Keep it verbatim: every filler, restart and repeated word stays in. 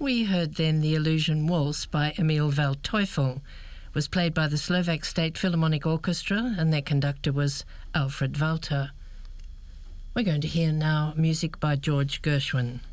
We heard then the Illusion Waltz by Emil Waldteufel. It was played by the Slovak State Philharmonic Orchestra and their conductor was Alfred Walter. We're going to hear now music by George Gershwin.